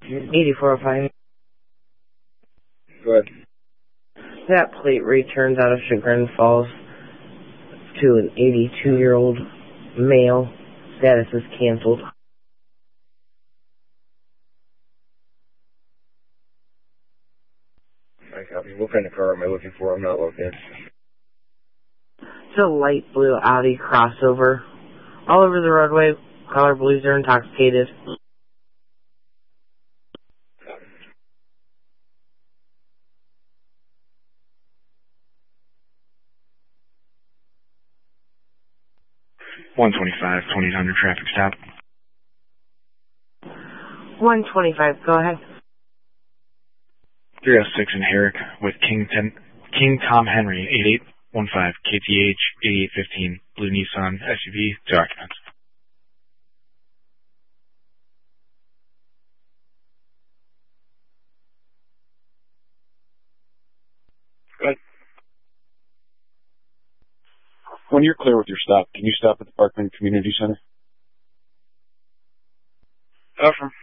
8405. Go ahead. That plate returns out of Chagrin Falls to an 82-year-old male. Status is canceled. I copy. What kind of car am I looking for? I'm not looking. It's a light blue Audi crossover. All over the roadway, color blues are intoxicated. $125, 2800 traffic stop. 125, go ahead. 306 in Herrick with King Tom Henry, 8815 KTH 8815, blue Nissan SUV, documents. Good. When you're clear with your stop, can you stop at the Parkland Community Center? Affirm.